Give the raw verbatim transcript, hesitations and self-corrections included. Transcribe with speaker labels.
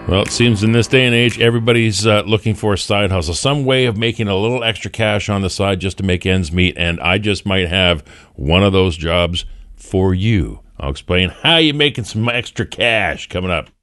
Speaker 1: Well, it seems in this day and age, everybody's uh, looking for a side hustle, some way of making a little extra cash on the side just to make ends meet, and I just might have one of those jobs for you. I'll explain how you're making some extra cash coming up.